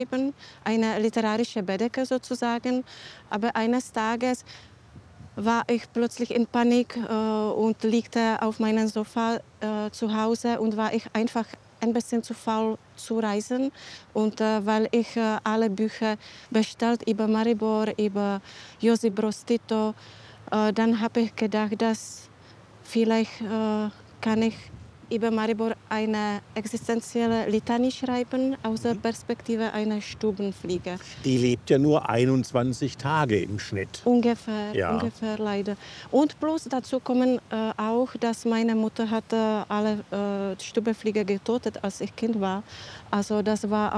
eine literarische Bettdecke sozusagen. Aber eines Tages war ich plötzlich in Panik und liegte auf meinem Sofa zu Hause und war ich einfach ein bisschen zu faul zu reisen. Und weil ich alle Bücher bestellt über Maribor, über Josip Broz Tito, dann habe ich gedacht, dass vielleicht kann ich über Maribor eine existenzielle Litanie schreiben aus der Mhm. Perspektive einer Stubenfliege. Die lebt ja nur 21 Tage im Schnitt. Ja. Ungefähr leider. Und plus dazu kommen auch, dass meine Mutter hatte alle Stubenfliege getötet, als ich Kind war. Also das war